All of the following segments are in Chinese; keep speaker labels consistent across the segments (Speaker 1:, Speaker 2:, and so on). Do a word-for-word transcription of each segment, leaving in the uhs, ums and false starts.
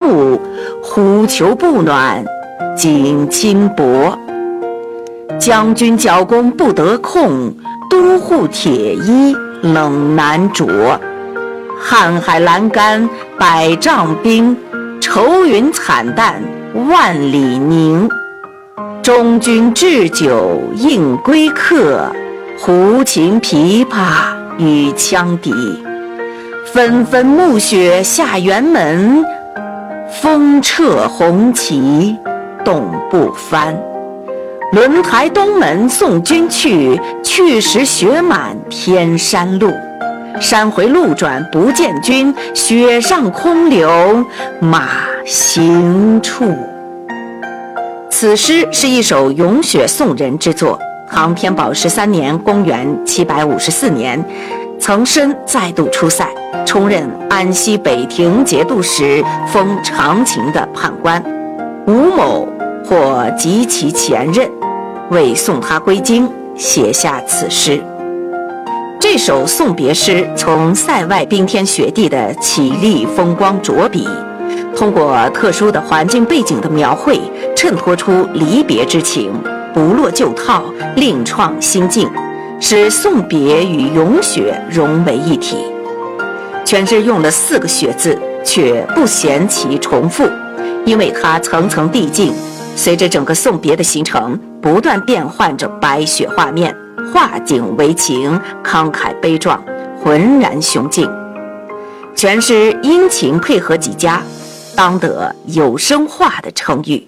Speaker 1: 路，忽求不暖景轻薄。将军角弓不得控，都护铁衣冷难着。瀚海阑干百丈冰，愁云惨淡万里凝。中军置酒应归客，胡琴琵琶与羌笛。纷纷暮雪下辕门，风掣红旗动不翻。轮台东门送君去，去时雪满天山路。山回路转不见君，雪上空留马行处。此诗是一首咏雪颂人之作。唐天宝十三年，公元七百五十四年，岑参再度出塞，充任安西北庭节度使，封长秦的判官。吴某或及其前任，为送他归京，写下此诗。这首送别诗从塞外冰天雪地的绮丽风光着笔，通过特殊的环境背景的描绘，衬托出离别之情，不落旧套，另创新境，使送别与咏雪融为一体。全诗用了四个雪字，却不嫌其重复，因为它层层递进，随着整个送别的行程，不断变换着白雪画面，画景为情，慷慨悲壮，浑然雄劲。全诗阴晴配合极佳，当得有声画的称誉。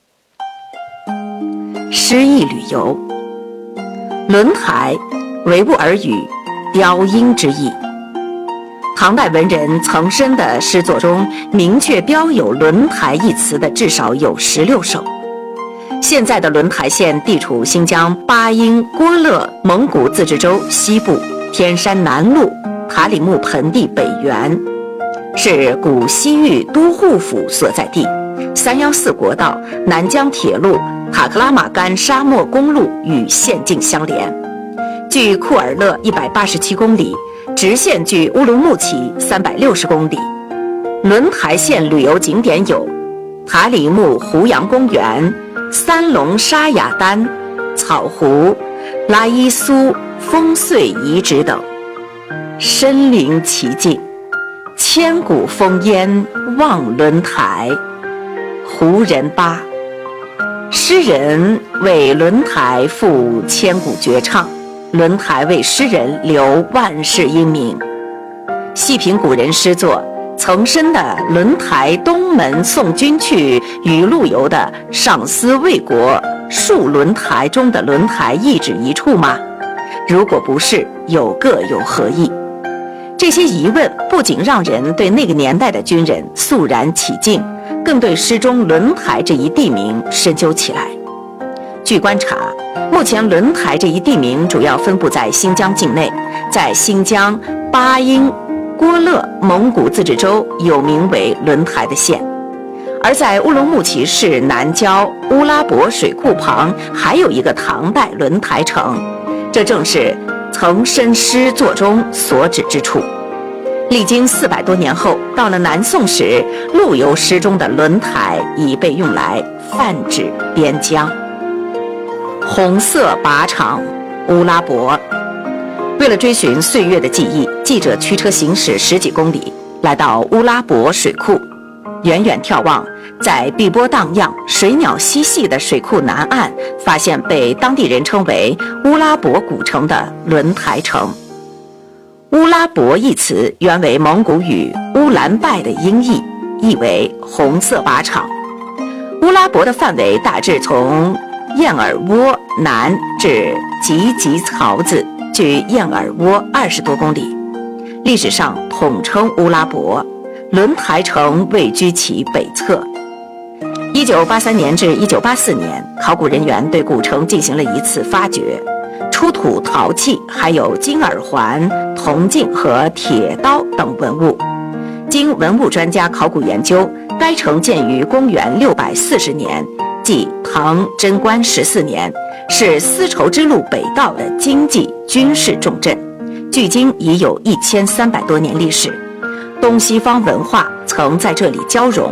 Speaker 1: 诗意旅游，轮台为物而语，雕鹰之意。唐代文人岑参的诗作中，明确标有轮台一词的至少有十六首。现在的轮台县地处新疆巴音郭勒蒙古自治州西部，天山南麓，塔里木盆地北缘，是古西域都护府所在地。三幺四国道、南疆铁路、塔克拉玛干沙漠公路与县境相连，距库尔勒一百八十七公里，直线距乌鲁木齐三百六十公里。轮台县旅游景点有塔里木胡杨公园、三龙沙雅丹、草湖、拉伊苏风碎遗址等，身临其境，千古烽烟望轮台。胡人巴，诗人为轮台赋千古绝唱，轮台为诗人留万世英名。细品古人诗作，岑参的《轮台东门送君去》与陆游的《上思魏国戍轮台》中的轮台一指一处吗？如果不是，又各有何意？这些疑问不仅让人对那个年代的军人肃然起敬，更对诗中轮台这一地名深究起来。据观察，目前轮台这一地名主要分布在新疆境内，在新疆巴音郭勒蒙古自治州有名为轮台的县，而在乌鲁木齐市南郊乌拉博水库旁还有一个唐代轮台城，这正是岑参诗作中所指之处。历经四百多年后，到了南宋时，陆游诗中的轮台已被用来泛指边疆。红色靶场乌拉博，为了追寻岁月的记忆，记者驱车行驶十几公里，来到乌拉博水库。远远眺望，在碧波荡漾、水鸟嬉戏的水库南岸，发现被当地人称为乌拉博古城的轮台城。乌拉博一词原为蒙古语乌兰拜的音译，意为红色靶场。乌拉博的范围大致从燕耳窝南至吉吉槽子，距燕耳窝二十多公里。历史上统称乌拉博，轮台城位居其北侧。一九八三年至一九八四年，考古人员对古城进行了一次发掘，出土陶器，还有金耳环、铜镜和铁刀等文物。经文物专家考古研究，该城建于公元六百四十年，即唐贞观十四年，是丝绸之路北道的经济军事重镇，距今已有一千三百多年历史。东西方文化曾在这里交融，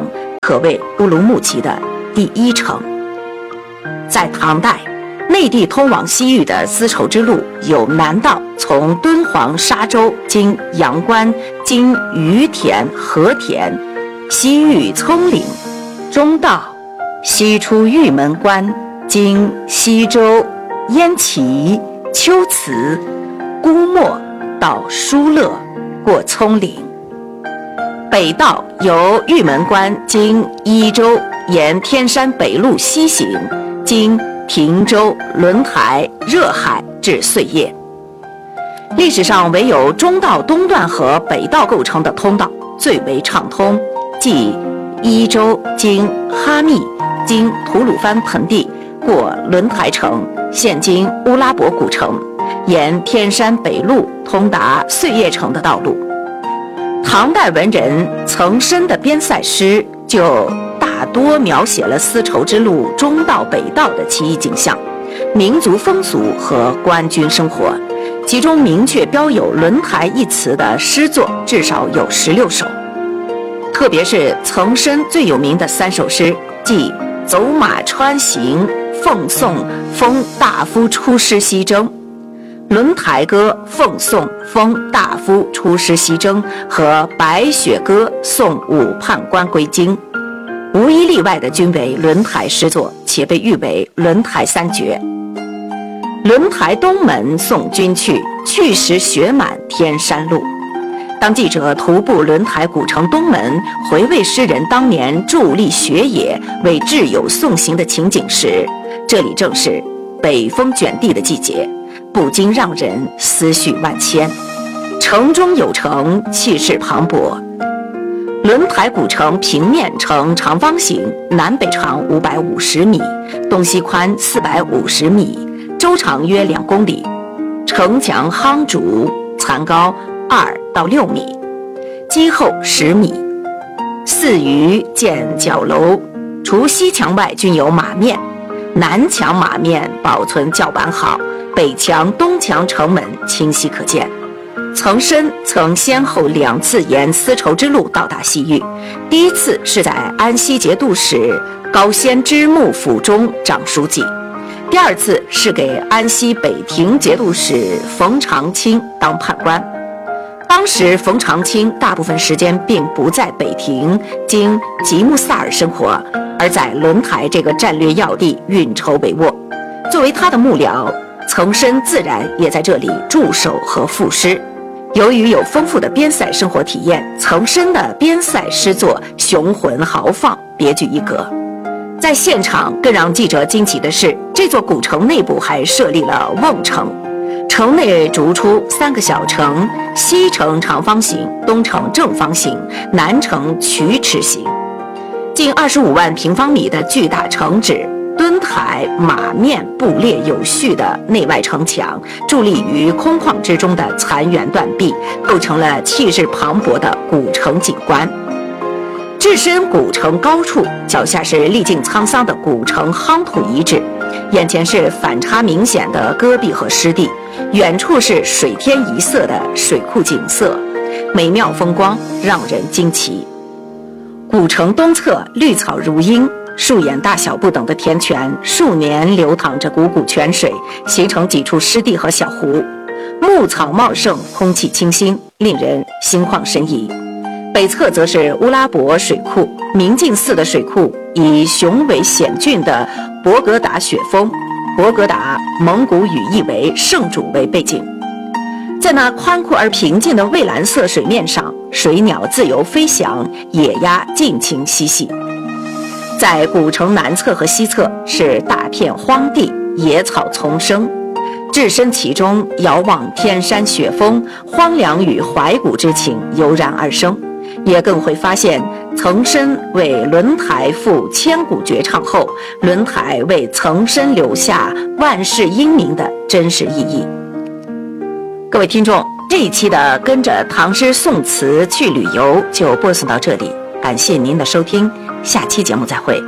Speaker 1: 可谓乌鲁木齐的第一城。在唐代，内地通往西域的丝绸之路有南道，从敦煌沙洲经阳关，经于田、和田，西域葱岭；中道西出玉门关，经西周、燕齐、龟兹、姑墨到疏勒，过葱岭。北道由玉门关经伊州，沿天山北路西行，经亭州、轮台、热海至碎叶。历史上唯有中道东段和北道构成的通道最为畅通，即伊州经哈密，经吐鲁番盆地，过轮台城，现今乌拉伯古城，沿天山北路通达碎叶城的道路。唐代文人岑参的边塞诗就大多描写了丝绸之路中道北道的奇异景象、民族风俗和官军生活，其中明确标有轮台一词的诗作至少有十六首。特别是岑参最有名的三首诗，即走马川行、奉送封大夫出师西征、轮台歌奉送封大夫出师西征和白雪歌送武判官归京，无一例外的均为轮台诗作，且被誉为轮台三绝。轮台东门送君去，去时雪满天山路。当记者徒步轮台古城东门，回味诗人当年伫立雪野为挚友送行的情景时，这里正是北风卷地的季节，不禁让人思绪万千。城中有城，气势磅礴。轮台古城平面呈长方形，南北长五百五十米，东西宽四百五十米，周长约两公里。城墙夯筑，残高二到六米，基厚十米。四隅建角楼，除西墙外均有马面，南墙马面保存较完好，北墙、东墙城门清晰可见。岑参曾先后两次沿丝绸之路到达西域，第一次是在安西节度使高仙芝幕府中掌书记，第二次是给安西北庭节度使冯长清当判官。当时冯长清大部分时间并不在北庭经吉木萨尔生活，而在轮台这个战略要地运筹帷幄。作为他的幕僚，岑参自然也在这里驻守和赋诗。由于有丰富的边塞生活体验，岑参的边塞诗作雄浑豪放，别具一格。在现场更让记者惊奇的是，这座古城内部还设立了瓮城，城内逐出三个小城，西城长方形，东城正方形，南城曲尺形，近二十五万平方米的巨大城址，墩台马面布列有序的内外城墙，伫立于空旷之中的残垣断壁，构成了气势磅礴的古城景观。置身古城高处，脚下是历尽沧桑的古城夯土遗址，眼前是反差明显的戈壁和湿地，远处是水天一色的水库景色，美妙风光让人惊奇。古城东侧绿草如茵，树眼大小不等的田泉数年流淌着汩汩泉水，形成几处湿地和小湖，牧草茂盛，空气清新，令人心旷神怡。北侧则是乌拉伯水库，明镜寺的水库以雄伟险峻的博格达雪峰，博格达蒙古语意为圣主为背景。在那宽阔而平静的蔚蓝色水面上，水鸟自由飞翔，野鸭尽情嬉戏。在古城南侧和西侧是大片荒地，野草丛生，置身其中，遥望天山雪峰，荒凉与怀古之情油然而生，也更会发现岑参为轮台赋千古绝唱后，轮台为岑参留下万世英名的真实意义。各位听众，这一期的跟着唐诗宋词去旅游就播送到这里，感谢您的收听，下期节目再会。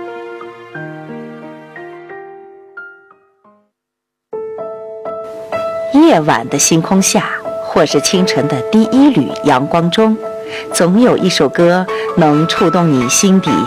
Speaker 1: 夜晚的星空下，或是清晨的第一缕阳光中，总有一首歌能触动你心底